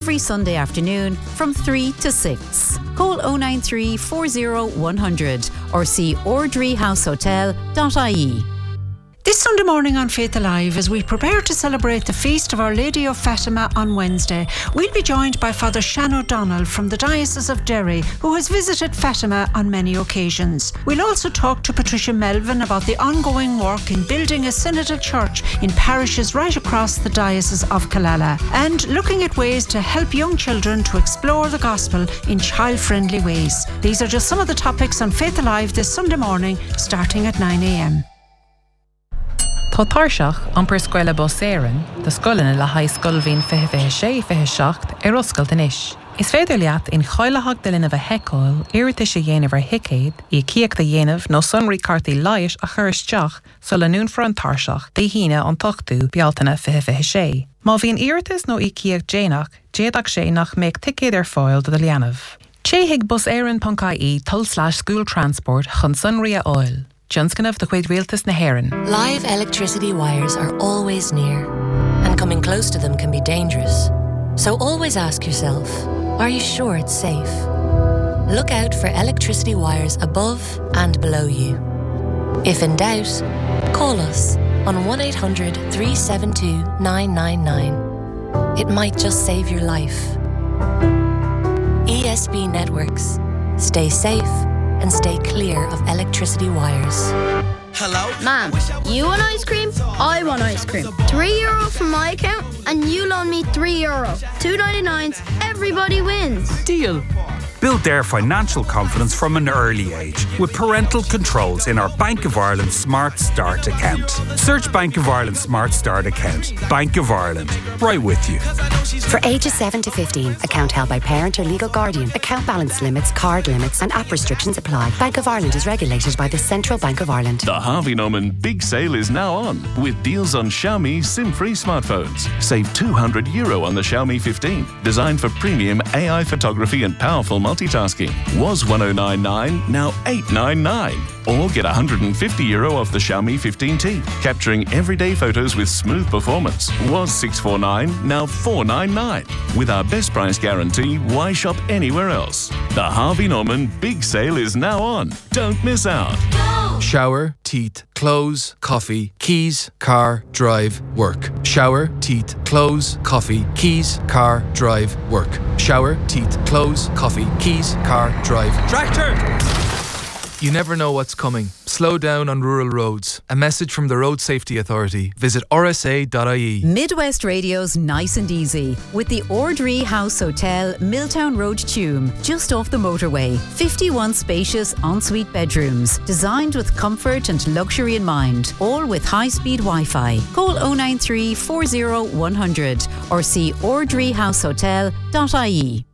every Sunday afternoon from 3 to 6. Call 093 40 100 or see ordreehousehotel.ie. This Sunday morning on Faith Alive, as we prepare to celebrate the feast of Our Lady of Fatima on Wednesday, we'll be joined by Father Shan O'Donnell from the Diocese of Derry, who has visited Fatima on many occasions. We'll also talk to Patricia Melvin about the ongoing work in building a synodal church in parishes right across the Diocese of Killala, and looking at ways to help young children to explore the gospel in child-friendly ways. These are just some of the topics on Faith Alive this Sunday morning, starting at 9 a.m. Tá tarseach ampur scoile Boséireann, de scoileanna le haghaidh scoilmhín 26-27 ar oscailt anois. Is féidir leat in choilethach de linn a bheith heiceáil, iarratais a dhéanamh ar hicéid, í cíocht a dhéanamh nó sonraí cartaí laios a chur isteach sa leanún for an tarseach dé híine an tochtú bealtainna 26. Má bhíon iarratas nó í cíocht déanach, déadach sé nach méid ticéad ar fáil do leanamh. Chéigh Boséireann.ie /school transport chun sonraí a oil. Johnskinov the Quaid Realtas na Heron. Live electricity wires are always near, and coming close to them can be dangerous. So always ask yourself, are you sure it's safe? Look out for electricity wires above and below you. If in doubt, call us on 1-800-372-999. It might just save your life. ESB Networks. Stay safe and stay clear of electricity wires. Hello? Mom, you want ice cream? I want ice cream. €3 from my account and you loan me €3. 2.99s, everybody wins. Deal. Build their financial confidence from an early age with parental controls in our Bank of Ireland Smart Start account. Search Bank of Ireland Smart Start account. Bank of Ireland. Right with you. For ages 7 to 15, account held by parent or legal guardian. Account balance limits, card limits and app restrictions apply. Bank of Ireland is regulated by the Central Bank of Ireland. The Harvey Norman Big Sale is now on with deals on Xiaomi SIM-free smartphones. Save €200 on the Xiaomi 15, designed for premium AI photography and powerful multitasking. Was €1,099, now €899. Or get €150 off the Xiaomi 15T, capturing everyday photos with smooth performance. Was $649, now $499. With our best price guarantee, why shop anywhere else? The Harvey Norman Big Sale is now on. Don't miss out. Shower, teeth, clothes, coffee, keys, car, drive, work. Shower, teeth, clothes, coffee, keys, car, drive, work. Shower, teeth, clothes, coffee, keys, car, drive. Tractor! You never know what's coming. Slow down on rural roads. A message from the Road Safety Authority. Visit rsa.ie. Midwest Radio's Nice and Easy with the Ordree House Hotel, Milltown Road, Tuam, just off the motorway. 51 spacious ensuite bedrooms, designed with comfort and luxury in mind, all with high-speed Wi-Fi. Call 093 40 100 or see ordreehousehotel.ie.